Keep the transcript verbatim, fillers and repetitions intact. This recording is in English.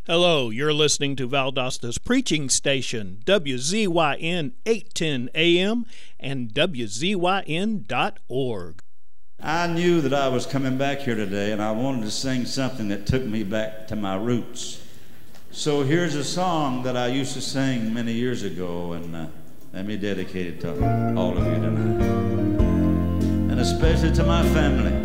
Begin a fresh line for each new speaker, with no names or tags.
Hello, you're listening to Valdosta's preaching station, W Z Y N eight ten A M and W Z Y N dot org.
I knew that I was coming back here today, and I wanted to sing something that took me back to my roots. So here's a song that I used to sing many years ago, and uh, let me dedicate it to all of you tonight, and especially to my family.